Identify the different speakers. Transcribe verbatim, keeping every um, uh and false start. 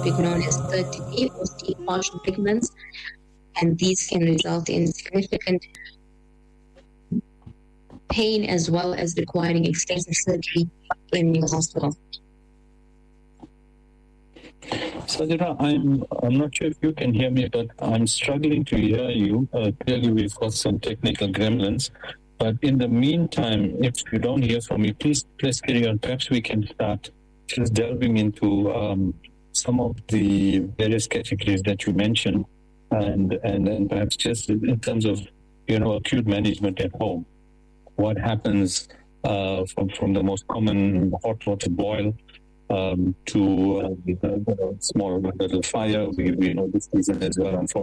Speaker 1: topic known as third degree or deep partial pigments, and these can result in significant pain as well as requiring extensive surgery in your hospital.
Speaker 2: Sajida, I'm I'm not sure if you can hear me, but I'm struggling to hear you. Uh, clearly, we've got some technical gremlins. But in the meantime, if you don't hear from me, please please carry on. Perhaps we can start just delving into um, some of the various categories that you mentioned, and and then perhaps just in terms of you know acute management at home, what happens uh, from from the most common hot water boil. Um, to uh, you know, small little fire. We, we know this season as well, unfortunately.